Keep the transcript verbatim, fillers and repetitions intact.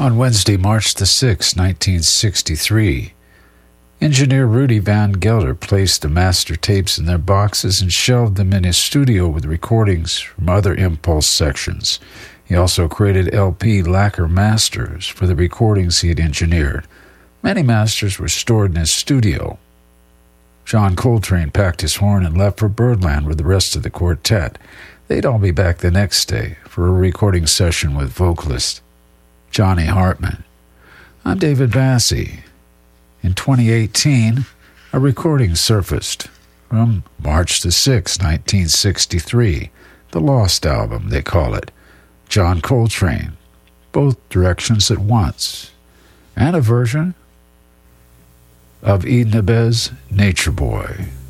On Wednesday, March the sixth, nineteen sixty-three, engineer Rudy Van Gelder placed the master tapes in their boxes and shelved them in his studio with recordings from other Impulse sections. He also created L P lacquer masters for the recordings he had engineered. Many masters were stored in his studio. John Coltrane packed his horn and left for Birdland with the rest of the quartet. They'd all be back the next day for a recording session with vocalist Johnny Hartman. I'm David Vassy. In twenty eighteen, a recording surfaced from March the sixth, nineteen sixty-three, the Lost Album, they call it. John Coltrane, both directions at once, and a version of Edna Bez' Nature Boy.